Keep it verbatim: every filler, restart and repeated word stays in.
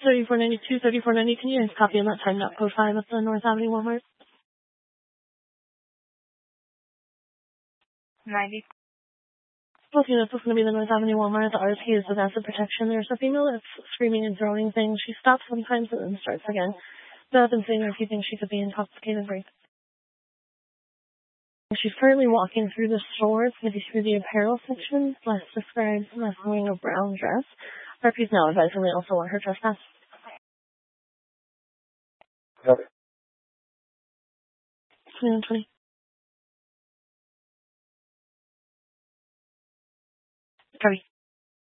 thirty-four ninety-two, thirty-four ninety. Can you guys copy on that time up code five at the North Avenue Walmart? ninety. Okay, that's going to be the North Avenue Walmart. The R P is with acid protection. There's a female that's screaming and throwing things. She stops sometimes and then starts again. So I've been seeing her if you think she could be intoxicated, right? She's currently walking through the store. It's going to be through the apparel section. Last described as wearing a brown dress. R P's now advised, and we also want her trespass. Okay. twenty-one twenty. Copy.